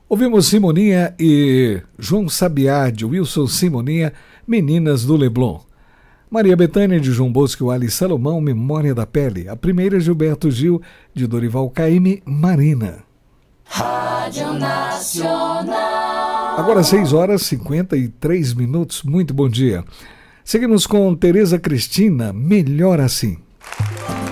Ouvimos Simoninha e João Sabiá, de Wilson Simoninha, Meninas do Leblon. Maria Bethânia, de João Bosco e Ali Salomão, Memória da Pele. A primeira, Gilberto Gil, de Dorival Caymmi, Marina. Rádio Nacional. Agora 6h53. Muito bom dia. Seguimos com Tereza Cristina, Melhor Assim.